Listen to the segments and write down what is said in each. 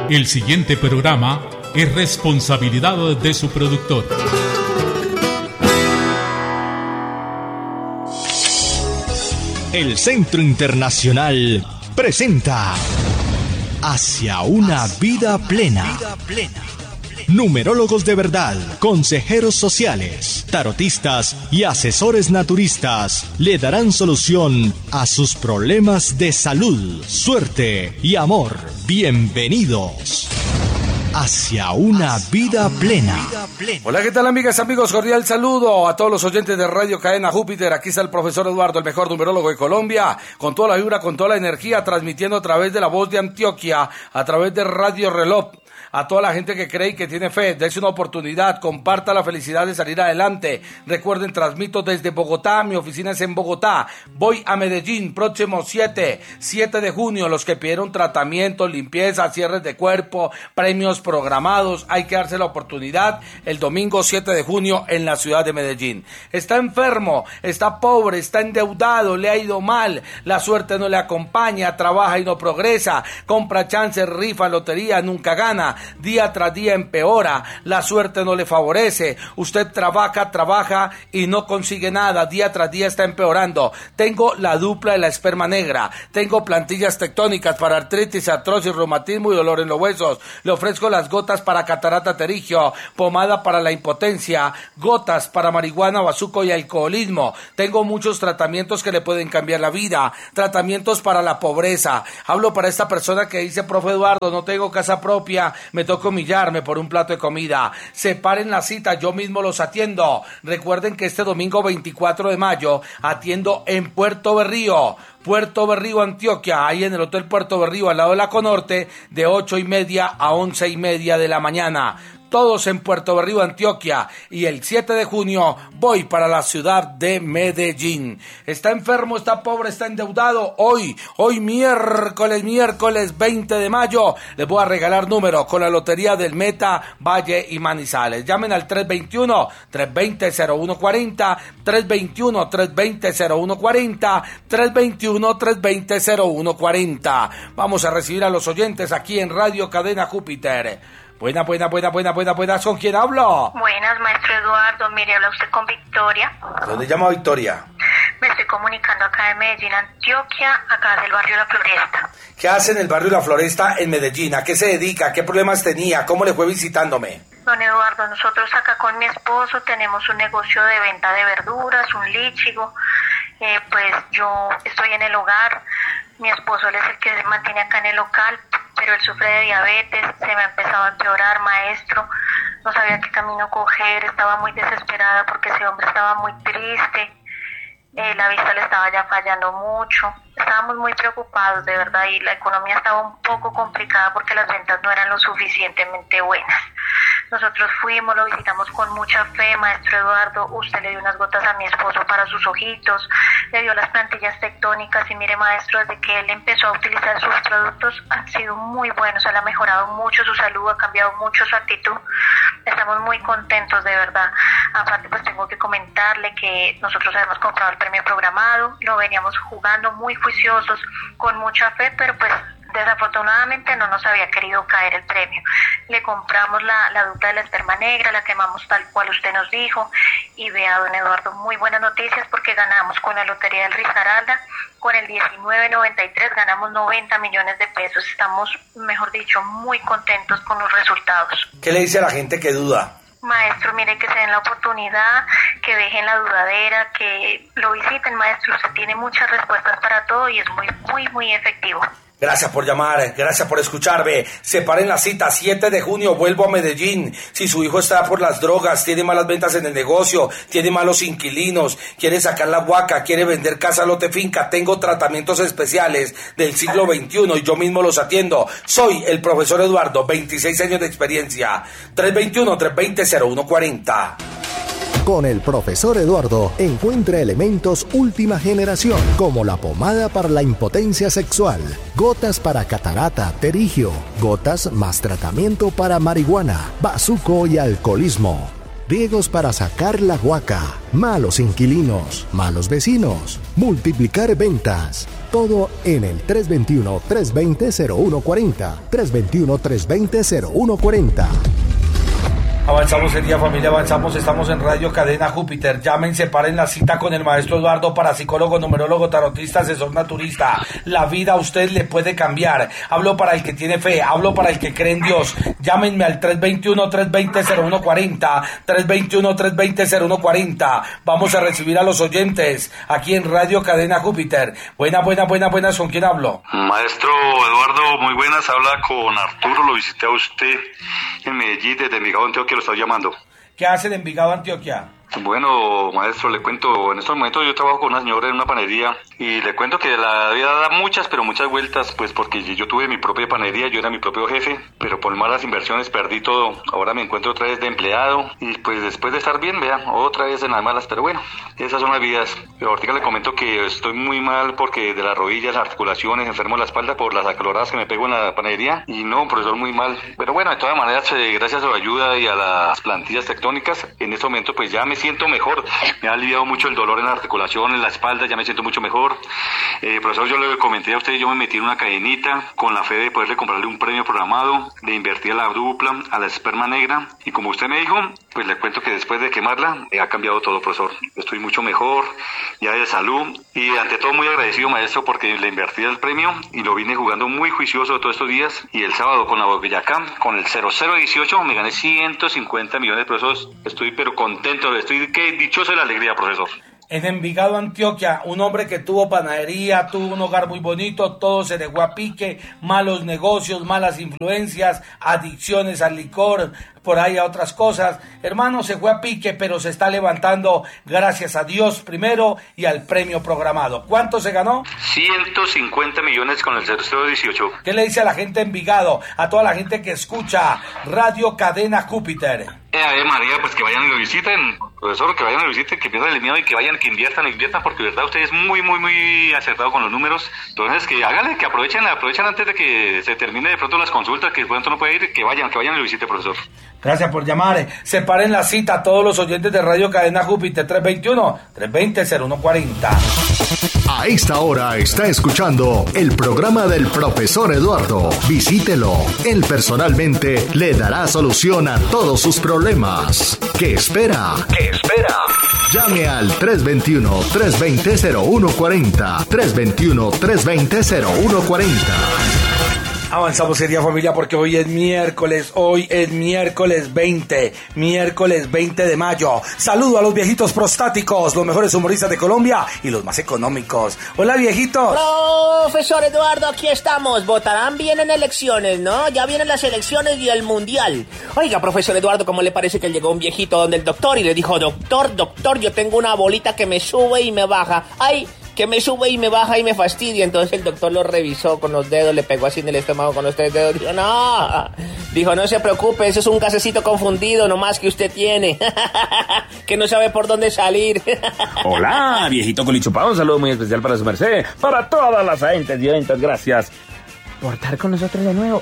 El siguiente programa es responsabilidad de su productor. El Centro Internacional presenta Hacia una vida plena. Numerólogos de verdad, consejeros sociales, tarotistas y asesores naturistas le darán solución a sus problemas de salud, suerte y amor. Bienvenidos hacia una vida plena. Hola, ¿qué tal, amigas, amigos? Cordial saludo a todos los oyentes de Radio Cadena Júpiter. Aquí está el profesor Eduardo, el mejor numerólogo de Colombia, con toda la vibra, con toda la energía, transmitiendo a través de La Voz de Antioquia, a través de Radio Reloj. A toda la gente que cree y que tiene fe, dense una oportunidad, comparta la felicidad de salir adelante. Recuerden, transmito desde Bogotá, mi oficina es en Bogotá. Voy a Medellín, próximo 7 de junio. Los que pidieron tratamiento, limpieza, cierres de cuerpo, premios programados, hay que darse la oportunidad el domingo 7 de junio en la ciudad de Medellín. Está enfermo, está pobre, está endeudado, le ha ido mal, la suerte no le acompaña, trabaja y no progresa, compra chances, rifa, lotería, nunca gana. Día tras día empeora, la suerte no le favorece, usted trabaja y no consigue nada, día tras día está empeorando. Tengo la dupla de la esperma negra, tengo plantillas tectónicas para artritis, artrosis, reumatismo y dolor en los huesos. Le ofrezco las gotas para catarata pterigio, pomada para la impotencia, gotas para marihuana, bazuco y alcoholismo. Tengo muchos tratamientos que le pueden cambiar la vida, tratamientos para la pobreza. Hablo para esta persona que dice: profe Eduardo, no tengo casa propia, me toca humillarme por un plato de comida. Separen la cita, yo mismo los atiendo. Recuerden que este domingo 24 de mayo atiendo en Puerto Berrío, Antioquia, ahí en el Hotel Puerto Berrío, al lado de la Conorte, de 8:30 a 11:30 de la mañana. Todos en Puerto Berrío, Antioquia, y el 7 de junio voy para la ciudad de Medellín. Está enfermo, está pobre, está endeudado. Hoy miércoles 20 de mayo, les voy a regalar número con la lotería del Meta, Valle y Manizales. Llamen al 321-320-0140, 321-320-0140, 321-320-0140. Vamos a recibir a los oyentes aquí en Radio Cadena Júpiter. Buenas, ¿con quién hablo? Buenas, maestro Eduardo, mire, habla usted con Victoria. ¿Dónde llama Victoria? Me estoy comunicando acá de Medellín, Antioquia, acá del barrio La Floresta. ¿Qué hace en el barrio La Floresta en Medellín? ¿A qué se dedica? ¿Qué problemas tenía? ¿Cómo le fue visitándome? Don Eduardo, nosotros acá con mi esposo tenemos un negocio de venta de verduras, un líchigo. Pues yo estoy en el hogar, mi esposo él es el que se mantiene acá en el local, pero él sufre de diabetes, se me ha empezado a empeorar, maestro, no sabía qué camino coger, estaba muy desesperada porque ese hombre estaba muy triste, la vista le estaba ya fallando mucho, estábamos muy preocupados de verdad y la economía estaba un poco complicada porque las ventas no eran lo suficientemente buenas. Nosotros fuimos, lo visitamos con mucha fe, maestro Eduardo, usted le dio unas gotas a mi esposo para sus ojitos, le dio las plantillas tectónicas y mire, maestro, desde que él empezó a utilizar sus productos han sido muy buenos, él ha mejorado mucho su salud, ha cambiado mucho su actitud, estamos muy contentos de verdad. Aparte pues tengo que comentarle que nosotros habíamos comprado el premio programado, lo veníamos jugando muy juiciosos, con mucha fe, pero pues desafortunadamente no nos había querido caer el premio. Le compramos la dupla de la esperma negra, la quemamos tal cual usted nos dijo, y vea, don Eduardo, muy buenas noticias porque ganamos con la lotería del Risaralda, con el 1993 ganamos 90 millones de pesos. Estamos, mejor dicho, muy contentos con los resultados. ¿Qué le dice a la gente que duda? Maestro, mire, que se den la oportunidad, que dejen la dudadera, que lo visiten, maestro. Usted tiene muchas respuestas para todo y es muy efectivo. Gracias por llamar, gracias por escucharme. Separen la cita, 7 de junio vuelvo a Medellín. Si su hijo está por las drogas, tiene malas ventas en el negocio, tiene malos inquilinos, quiere sacar la huaca, quiere vender casa, lote, finca, tengo tratamientos especiales del siglo XXI y yo mismo los atiendo. Soy el profesor Eduardo, 26 años de experiencia. 321-320-0140. Con el profesor Eduardo encuentra elementos última generación, como la pomada para la impotencia sexual, gotas para catarata, pterigio, gotas más tratamiento para marihuana, bazuco y alcoholismo. riegos para sacar la huaca, malos inquilinos, malos vecinos, multiplicar ventas. Todo en el 321-320-0140. 321-320-0140. Avanzamos el día, familia, avanzamos, estamos en Radio Cadena Júpiter. Llamen, separen la cita con el maestro Eduardo, parapsicólogo, numerólogo, tarotista, asesor naturista. La vida a usted le puede cambiar. Hablo para el que tiene fe, hablo para el que cree en Dios. Llámenme al 321-320-0140, 321-320-0140. Vamos a recibir a los oyentes aquí en Radio Cadena Júpiter. Buenas, ¿con quién hablo? Maestro Eduardo, muy buenas, habla con Arturo, lo visité a usted en Medellín, desde Envigado, Antioquia, lo estoy llamando. ¿Qué hace en Envigado, Antioquia? Bueno, maestro, le cuento, en estos momentos yo trabajo con una señora en una panadería y le cuento que la vida da muchas vueltas, pues porque yo tuve mi propia panadería, yo era mi propio jefe, pero por malas inversiones perdí todo. Ahora me encuentro otra vez de empleado y pues después de estar bien, vea, otra vez en las malas, pero bueno, esas son las vidas. Pero ahorita le comento que estoy muy mal porque de las rodillas, las articulaciones, enfermo de la espalda por las acaloradas que me pego en la panadería y no, profesor, muy mal. Pero bueno, de todas maneras, gracias a su ayuda y a las plantillas tectónicas, en este momento pues ya me siento mejor, me ha aliviado mucho el dolor en la articulación, en la espalda, ya me siento mucho mejor. Profesor, yo le comenté a usted, yo me metí en una cadenita con la fe de poderle comprarle un premio programado, le invertí a la dupla, a la esperma negra, y como usted me dijo, pues le cuento que después de quemarla, ha cambiado todo, profesor. Estoy mucho mejor, ya de salud, y ante todo muy agradecido, maestro, porque le invertí el premio y lo vine jugando muy juicioso todos estos días, y el sábado con la Boyacá, con el 0018, me gané 150 millones, profesor. Estoy pero contento, estoy dichoso de la alegría, profesor. En Envigado, Antioquia, un hombre que tuvo panadería, tuvo un hogar muy bonito, todo se dejó a pique, malos negocios, malas influencias, adicciones al licor, por ahí a otras cosas. Hermano, se fue a pique, pero se está levantando, gracias a Dios primero y al premio programado. ¿Cuánto se ganó? 150 millones con el 0018. ¿Qué le dice a la gente de Envigado, a toda la gente que escucha Radio Cadena Júpiter? María, pues que vayan y lo visiten, profesor, que vayan y lo visiten, que pierdan el miedo y que vayan, que inviertan, porque de verdad usted es muy acertado con los números. Entonces que háganle, que aprovechen antes de que se termine de pronto las consultas, que de pronto no puede ir, que vayan y lo visiten, profesor. Gracias por llamar. Separen la cita a todos los oyentes de Radio Cadena Júpiter. 321-320-0140. A esta hora está escuchando el programa del profesor Eduardo. Visítelo. Él personalmente le dará solución a todos sus problemas. ¿Qué espera? Llame al 321-320-0140. 321-320-0140. Avanzamos, sería familia, porque hoy es miércoles 20 de mayo. Saludo a los viejitos prostáticos, los mejores humoristas de Colombia y los más económicos. Hola, viejitos. Profesor Eduardo, aquí estamos. Votarán bien en elecciones, ¿no? Ya vienen las elecciones y el mundial. Oiga, profesor Eduardo, ¿cómo le parece que llegó un viejito donde el doctor y le dijo, doctor, yo tengo una bolita que me sube y me baja? ¡Ay! Que me sube y me baja y me fastidia. Entonces el doctor lo revisó con los dedos, le pegó así en el estómago con los 3 dedos. Dijo, no se preocupe, eso es un gasecito confundido nomás que usted tiene. Que no sabe por dónde salir. Hola, viejito colichupado, un saludo muy especial para su merced, para todas las agentes y eventos, gracias por estar con nosotros de nuevo.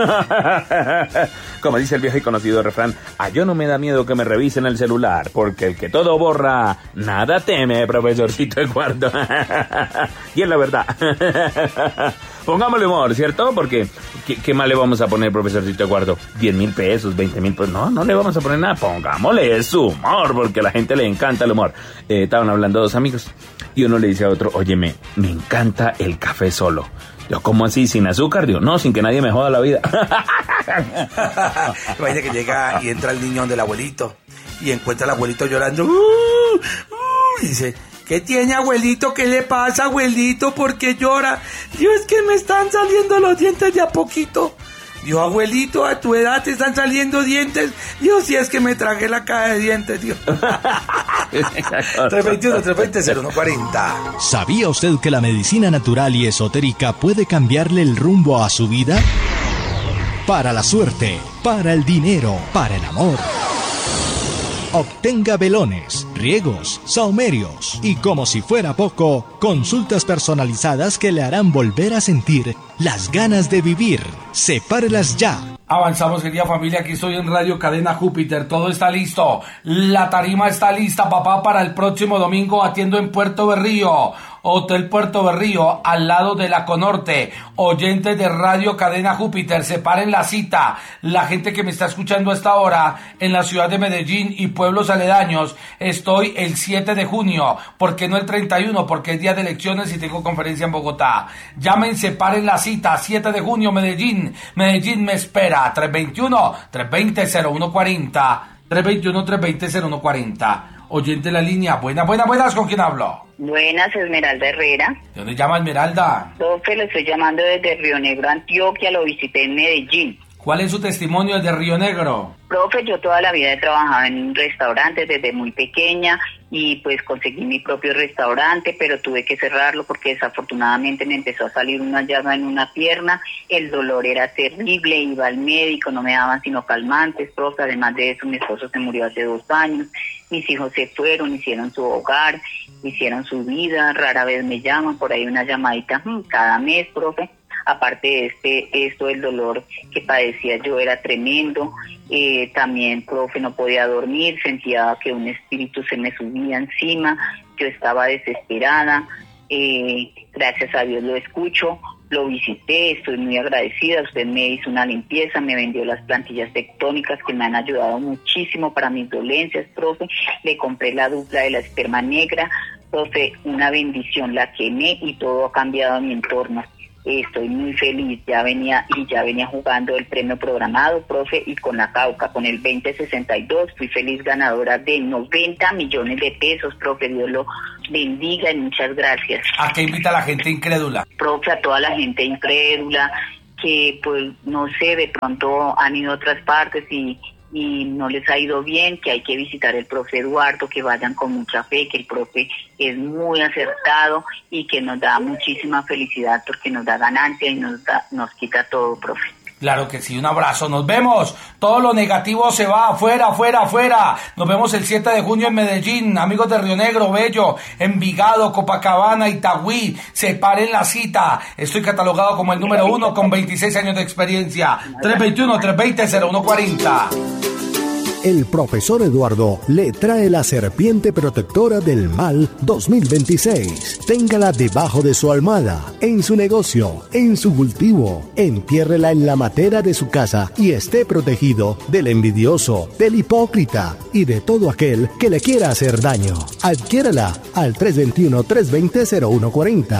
Como dice el viejo y conocido refrán, a yo no me da miedo que me revisen el celular, porque el que todo borra, nada teme, profesorcito Eduardo. Y es la verdad. Pongámosle humor, ¿cierto? Porque, ¿qué más le vamos a poner, profesorcito Eduardo? 10,000 pesos, 20,000 pesos. No le vamos a poner nada. Pongámosle su humor, porque a la gente le encanta el humor. Estaban hablando dos amigos, y uno le dice a otro, óyeme, me encanta el café solo. Yo, ¿cómo así? ¿Sin azúcar? Digo, no, sin que nadie me joda la vida. Imagínate que llega y entra el niño del abuelito y encuentra al abuelito llorando. Y dice, ¿qué tiene, abuelito? ¿Qué le pasa, abuelito? ¿Por qué llora? Dios, es que me están saliendo los dientes de a poquito. Dios, abuelito, a tu edad te están saliendo dientes. Dios, si es que me tragué la caja de dientes, Dios. 321-320-0140. ¿Sabía usted que la medicina natural y esotérica puede cambiarle el rumbo a su vida? Para la suerte, para el dinero, para el amor. Obtenga velones, riegos, sahumerios y, como si fuera poco, consultas personalizadas que le harán volver a sentir las ganas de vivir. Sepárelas ya. Avanzamos, querida familia, aquí estoy en Radio Cadena Júpiter, todo está listo, la tarima está lista, papá, para el próximo domingo atiendo en Puerto Berrío, Hotel Puerto Berrío, al lado de la Conorte. Oyentes de Radio Cadena Júpiter, separen la cita, la gente que me está escuchando a esta hora en la ciudad de Medellín y pueblos aledaños, estoy el 7 de junio, ¿por qué no el 31? Porque es día de elecciones y tengo conferencia en Bogotá. Llamen, separen la cita, 7 de junio, Medellín me espera. 321-320-0140, 321-320-0140. Oyente la línea, buenas, ¿con quién hablo? Buenas, Esmeralda Herrera. ¿De dónde llama Esmeralda? Profe, lo estoy llamando desde Río Negro, Antioquia, lo visité en Medellín. ¿Cuál es su testimonio de Río Negro? Profe, yo toda la vida he trabajado en restaurantes desde muy pequeña y pues conseguí mi propio restaurante, pero tuve que cerrarlo porque desafortunadamente me empezó a salir una llaga en una pierna, el dolor era terrible, iba al médico, no me daban sino calmantes, profe, además de eso mi esposo se murió hace 2 años, mis hijos se fueron, hicieron su hogar, hicieron su vida, rara vez me llaman, por ahí una llamadita cada mes, profe. Aparte de esto, el dolor que padecía yo era tremendo. También, profe, no podía dormir, sentía que un espíritu se me subía encima, yo estaba desesperada. Gracias a Dios lo escucho, lo visité, estoy muy agradecida. Usted me hizo una limpieza, me vendió las plantillas tectónicas que me han ayudado muchísimo para mis dolencias, profe. Le compré la dupla de la esperma negra, profe, una bendición, la quemé y todo ha cambiado en mi entorno. Estoy muy feliz, ya venía jugando el premio programado, profe, y con la Cauca, con el 2062, fui feliz ganadora de 90 millones de pesos, profe, Dios lo bendiga y muchas gracias. ¿A qué invita a la gente incrédula? Profe, a toda la gente incrédula, que pues, no sé, de pronto han ido a otras partes y no les ha ido bien, que hay que visitar el profe Eduardo, que vayan con mucha fe, que el profe es muy acertado y que nos da muchísima felicidad porque nos da ganancia y nos quita todo, profe. Claro que sí, un abrazo, nos vemos, todo lo negativo se va, afuera, nos vemos el 7 de junio en Medellín, amigos de Río Negro, Bello, Envigado, Copacabana, Itagüí, separen la cita, estoy catalogado como el número 1 con 26 años de experiencia, 321-320-0140. El profesor Eduardo le trae la serpiente protectora del mal 2026. Téngala debajo de su almohada, en su negocio, en su cultivo. Entiérrela en la matera de su casa y esté protegido del envidioso, del hipócrita y de todo aquel que le quiera hacer daño. Adquiérala al 321-320-0140.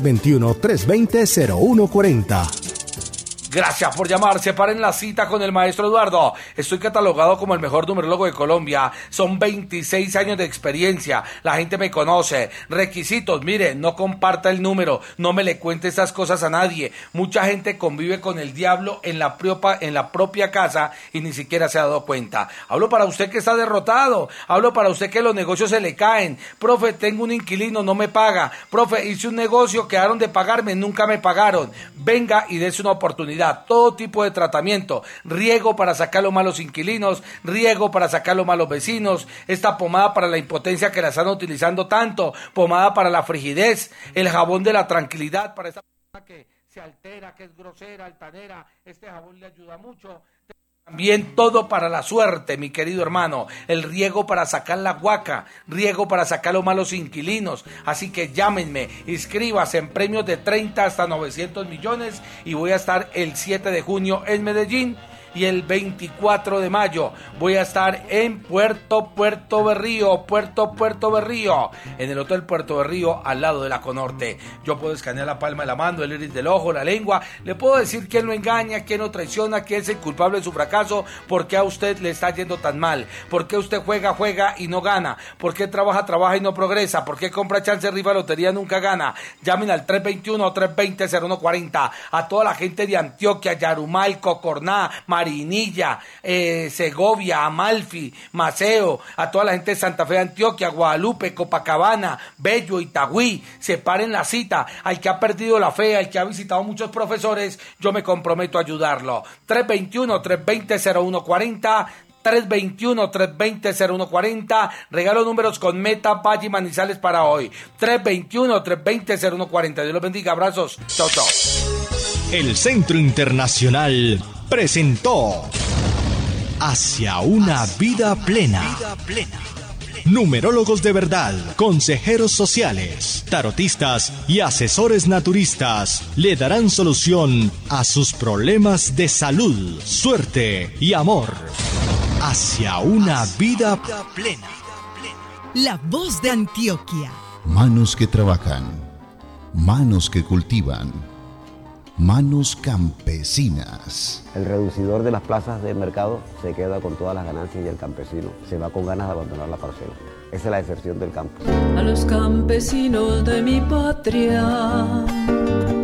321-320-0140. Gracias por llamar, separen la cita con el maestro Eduardo. Estoy catalogado como el mejor numerólogo de Colombia. Son 26 años de experiencia. La gente me conoce. Requisitos, mire, no comparta el número. No me le cuente esas cosas a nadie. Mucha gente convive con el diablo en la propia casa y ni siquiera se ha dado cuenta. Hablo para usted que está derrotado. Hablo para usted que los negocios se le caen. Profe, tengo un inquilino, no me paga. Profe, hice un negocio, quedaron de pagarme, nunca me pagaron. Venga y dése una oportunidad. Todo tipo de tratamiento, riego para sacar los malos inquilinos, riego para sacar los malos vecinos, esta pomada para la impotencia que la están utilizando tanto, pomada para la frigidez, el jabón de la tranquilidad para esa persona que se altera, que es grosera, altanera, este jabón le ayuda mucho. También todo para la suerte, mi querido hermano, el riego para sacar la guaca, riego para sacar los malos inquilinos, así que llámenme, inscríbase en premios de 30 hasta 900 millones y voy a estar el 7 de junio en Medellín y el 24 de mayo voy a estar en Puerto Berrío, en el Hotel Puerto Berrío al lado de la Conorte. Yo puedo escanear la palma de la mano, el iris del ojo, la lengua, le puedo decir quién lo engaña, quién lo traiciona, quién es el culpable de su fracaso, por qué a usted le está yendo tan mal, por qué usted juega y no gana, por qué trabaja y no progresa, por qué compra chance rifa lotería nunca gana. Llamen al 321-320-0140 a toda la gente de Antioquia, Yarumal, Cocorná, Marinilla, Segovia, Amalfi, Maceo, a toda la gente de Santa Fe de Antioquia, Guadalupe, Copacabana, Bello, Itagüí, separen la cita. Al que ha perdido la fe, al que ha visitado muchos profesores, yo me comprometo a ayudarlo. 321-320-0140, 321-320-0140, regalo números con Meta, Valle y Manizales para hoy. 321-320-0140. Dios los bendiga, abrazos, chao. El Centro Internacional presentó Hacia una vida plena. Numerólogos de verdad, consejeros sociales, tarotistas y asesores naturistas le darán solución a sus problemas de salud, suerte y amor. Hacia una vida plena. La voz de Antioquia. Manos que trabajan, manos que cultivan, manos campesinas. El reducidor de las plazas de mercado se queda con todas las ganancias y el campesino se va con ganas de abandonar la parcela. Esa es la deserción del campo. A los campesinos de mi patria